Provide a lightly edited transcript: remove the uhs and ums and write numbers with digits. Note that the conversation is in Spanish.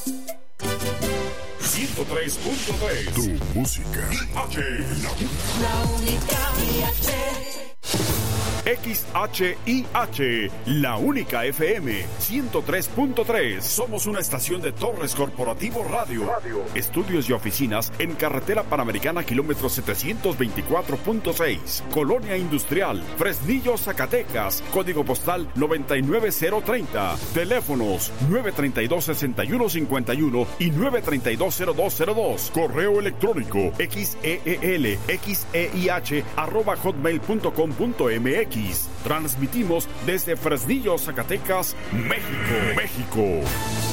103.3. Tu música. La única XHIH, la única FM 103.3. Somos una estación de Torres Corporativo Radio. Estudios y oficinas en Carretera Panamericana, kilómetro 724.6. Colonia Industrial, Fresnillo, Zacatecas. Código postal 99030. Teléfonos 932-6151 y 932-0202. Correo electrónico xeelxeih@hotmail.com.mx. Transmitimos desde Fresnillo, Zacatecas, México.